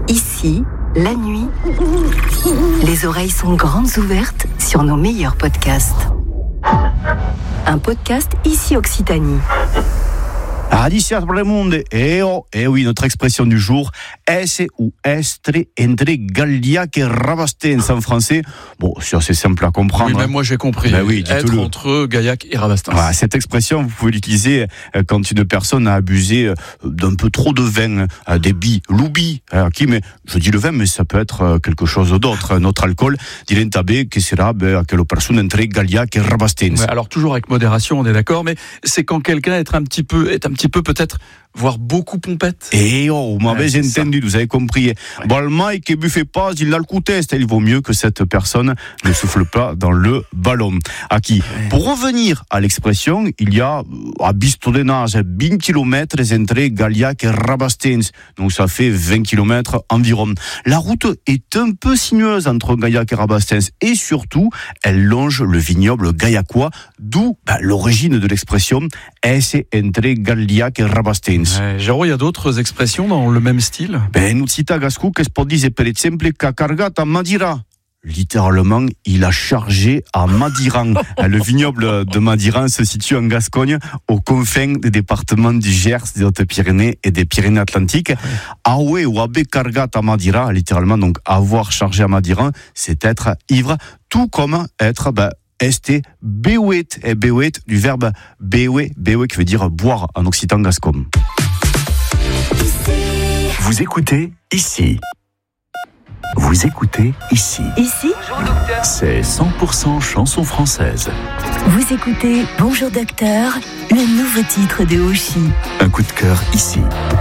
Ici, la nuit, les oreilles sont grandes ouvertes sur nos meilleurs podcasts. Un podcast Ici Occitanie. Adiciat pour le monde. Et oui, notre expression du jour, esse ou estre entre Galliac et Rabastens en français. Bon, c'est assez simple à comprendre. Oui, même moi j'ai compris. Ben oui, être entre Gaillac et Rabastens. Voilà, cette expression, vous pouvez l'utiliser quand une personne a abusé d'un peu trop de vin, des billes, l'oubi. Mais je dis le vin, mais ça peut être quelque chose d'autre. Notre alcool, dilentabé, que sera aquella personne entre Galliac et Rabastens. Ouais, alors toujours avec modération, on est d'accord, mais c'est quand quelqu'un est un petit peu peut-être, voire beaucoup pompette. Et vous m'avez entendu, vous avez compris. Bon, le mec qui buffait pas, il a le coup test. Il vaut mieux que cette personne ne souffle pas dans le ballon. Pour revenir à l'expression, il y a à Bistondenage 20 km entre Galliac et Rabastens. Donc ça fait 20 km environ. La route est un peu sinueuse entre Gaillac et Rabastens et surtout, elle longe le vignoble gaillacois, d'où l'origine de l'expression esse entre Galliac et Rabastens. Jérôme, il y a d'autres expressions dans le même style? Nous cita gascou que se peut dire per exemple qu'a cargat à Madira. Littéralement, il a chargé à Madiran. Le vignoble de Madiran se situe en Gascogne, aux confins des départements du Gers, des Hautes-Pyrénées et des Pyrénées-Atlantiques. Aoué ou abé cargat à Madira, littéralement, donc avoir chargé à Madiran, c'est être ivre, tout comme être este bewet, et bewet du verbe bewe qui veut dire boire en occitan gascon. Vous écoutez ici. Vous écoutez ici. Ici, C'est 100% chanson française. vous écoutez Bonjour Docteur, le nouveau titre de Oshi. Un coup de cœur ici.